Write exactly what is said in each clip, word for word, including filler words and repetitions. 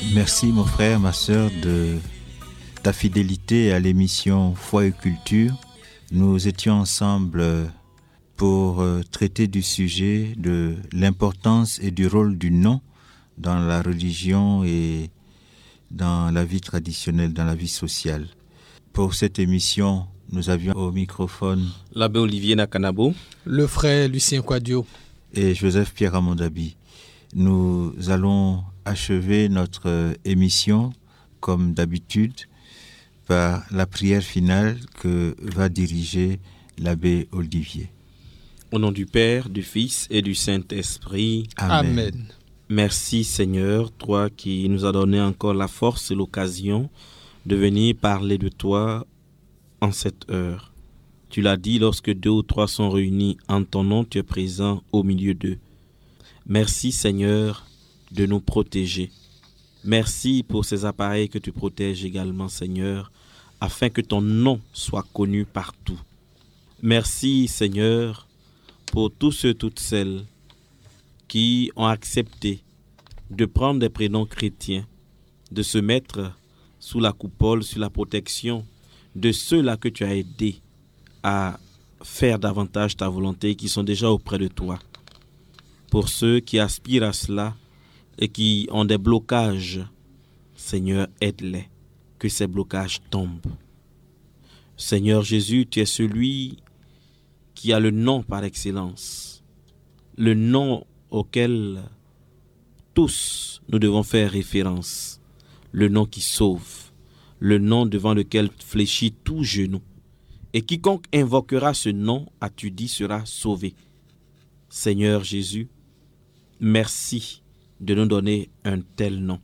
Merci mon frère, ma sœur, de ta fidélité à l'émission Foi et Culture. Nous étions ensemble pour traiter du sujet de l'importance et du rôle du nom dans la religion et dans la vie traditionnelle, dans la vie sociale. Pour cette émission, nous avions au microphone l'abbé Olivier Nakanabo, le frère Lucien Quadio et Joseph Pierre Amondabi. Nous allons achever notre émission, comme d'habitude, par la prière finale que va diriger l'abbé Olivier. Au nom du Père, du Fils et du Saint-Esprit. Amen. Amen. Merci Seigneur, toi qui nous as donné encore la force et l'occasion de venir parler de toi en cette heure. Tu l'as dit, lorsque deux ou trois sont réunis en ton nom, tu es présent au milieu d'eux. Merci Seigneur de nous protéger. Merci pour ces appareils que tu protèges également Seigneur, afin que ton nom soit connu partout. Merci Seigneur pour tous ceux, toutes celles qui ont accepté de prendre des prénoms chrétiens, de se mettre sous la coupole, sous la protection de ceux-là que tu as aidés à faire davantage ta volonté, qui sont déjà auprès de toi. Pour ceux qui aspirent à cela et qui ont des blocages, Seigneur, aide-les, que ces blocages tombent. Seigneur Jésus, tu es celui qui a le nom par excellence, le nom auquel tous nous devons faire référence, le nom qui sauve, le nom devant lequel fléchit tout genou. Et quiconque invoquera ce nom, as-tu dit, sera sauvé. Seigneur Jésus, merci de nous donner un tel nom.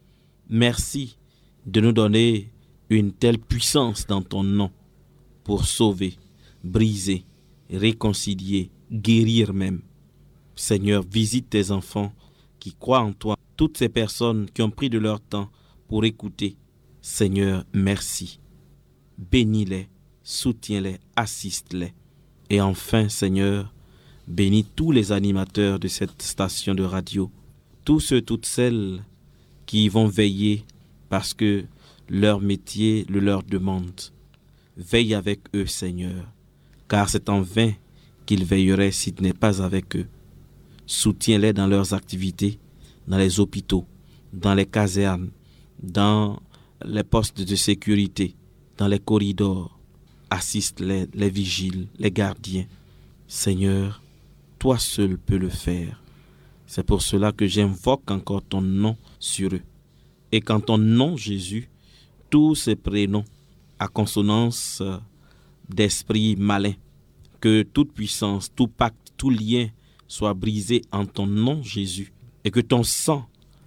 Merci de nous donner une telle puissance dans ton nom pour sauver, briser, réconcilier, guérir même. Seigneur, visite tes enfants qui croient en toi, toutes ces personnes qui ont pris de leur temps pour écouter. Seigneur, merci. Bénis-les, soutiens-les, assiste-les. Et enfin, Seigneur, bénis tous les animateurs de cette station de radio, tous ceux, toutes celles qui vont veiller parce que leur métier le leur demande. Veille avec eux, Seigneur, car c'est en vain qu'ils veilleraient si tu n'es pas avec eux. Soutiens-les dans leurs activités, dans les hôpitaux, dans les casernes, dans les postes de sécurité, dans les corridors. Assiste-les, les vigiles, les gardiens. Seigneur, toi seul peux le faire. C'est pour cela que j'invoque encore ton nom sur eux. Et qu'en ton nom, Jésus, tous ces prénoms à consonance d'esprit malin, que toute puissance, tout pacte, tout lien soit brisé en ton nom, Jésus, et que ton sang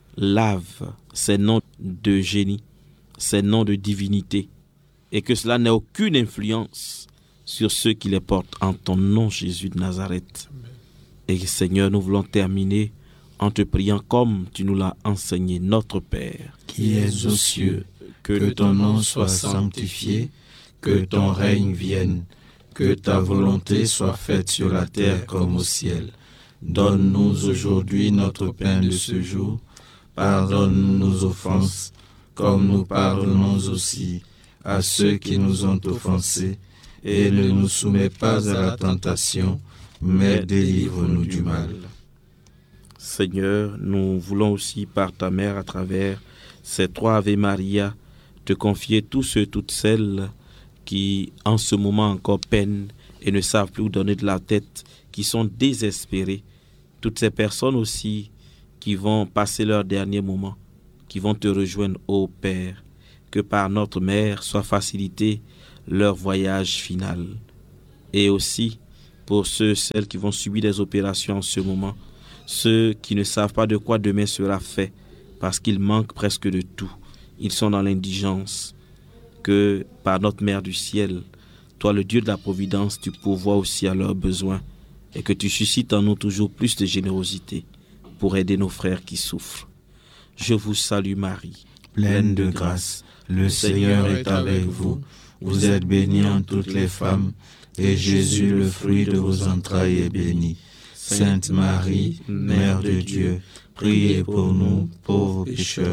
lave ces noms de génie, ces noms de divinité, et que cela n'ait aucune influence sur ceux qui les portent en ton nom, Jésus de Nazareth. Amen. Et Seigneur, nous voulons terminer en te priant comme tu nous l'as enseigné, notre Père, qui es aux cieux, que, que ton nom soit sanctifié, que ton règne vienne, que ta volonté soit faite sur la terre comme au ciel. Donne-nous aujourd'hui notre pain de ce jour. Pardonne-nous nos offenses, comme nous pardonnons aussi à ceux qui nous ont offensés. Et ne nous soumets pas à la tentation, mais délivre-nous du mal. Seigneur, nous voulons aussi par ta mère, à travers ces trois Ave Maria, te confier tous ceux, toutes celles qui en ce moment encore peinent et ne savent plus où donner de la tête, qui sont désespérés. Toutes ces personnes aussi qui vont passer leur dernier moment, qui vont te rejoindre, ô Père, que par notre mère soit facilité leur voyage final. Et aussi pour ceux, celles qui vont subir des opérations en ce moment, ceux qui ne savent pas de quoi demain sera fait, parce qu'ils manquent presque de tout. Ils sont dans l'indigence. Que par notre Mère du ciel, toi le Dieu de la providence, tu pourvois aussi à leurs besoins et que tu suscites en nous toujours plus de générosité pour aider nos frères qui souffrent. Je vous salue Marie, pleine de grâce, le Seigneur est avec vous. Vous êtes bénie entre toutes les femmes et Jésus, le fruit de vos entrailles, est béni. Sainte Marie, Mère de Dieu, priez pour nous, pauvres pécheurs,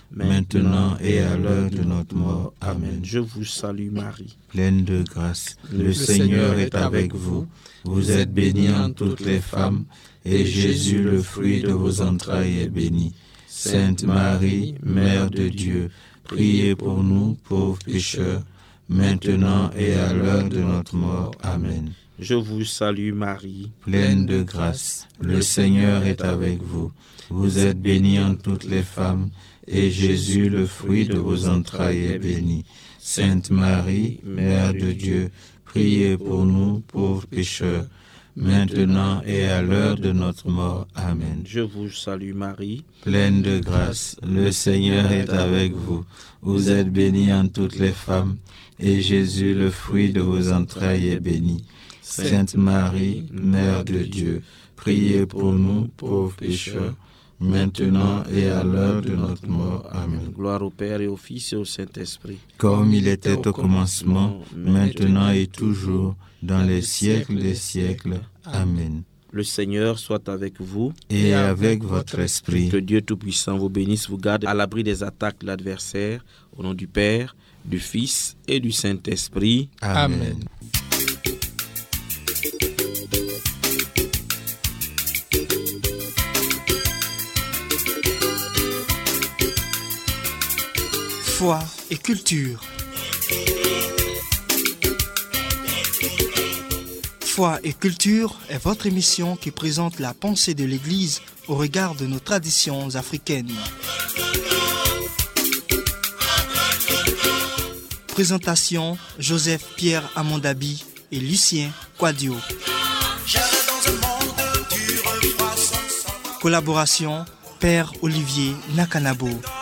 maintenant et à l'heure de notre mort. Amen. Je vous salue Marie, pleine de grâce, le Seigneur est avec vous. Vous êtes bénie entre toutes les femmes, et Jésus, le fruit de vos entrailles, est béni. Sainte Marie, Mère de Dieu, priez pour nous, pauvres pécheurs, maintenant et à l'heure de notre mort. Amen. Je vous salue Marie, pleine de grâce, le Seigneur est avec vous. Vous êtes bénie entre toutes les femmes, et Jésus, le fruit de vos entrailles, est béni. Sainte Marie, Mère de Dieu, priez pour nous, pauvres pécheurs, maintenant et à l'heure de notre mort. Amen. Je vous salue Marie, pleine de grâce, le Seigneur est avec vous. Vous êtes bénie entre toutes les femmes, et Jésus, le fruit de vos entrailles, est béni. Sainte Marie, Mère de Dieu, priez pour nous, pauvres pécheurs, maintenant et à l'heure de notre mort. Amen. Gloire au Père et au Fils et au Saint-Esprit. Comme il était au commencement, maintenant et toujours, dans les siècles des siècles. Amen. Le Seigneur soit avec vous et avec votre esprit. Que Dieu Tout-Puissant vous bénisse, vous garde à l'abri des attaques de l'adversaire, au nom du Père, du Fils et du Saint-Esprit. Amen. Foi et culture. Foi et culture est votre émission qui présente la pensée de l'Église au regard de nos traditions africaines. Présentation Joseph Pierre Amondabi et Lucien Quadio. Collaboration Père Olivier Nakanabo.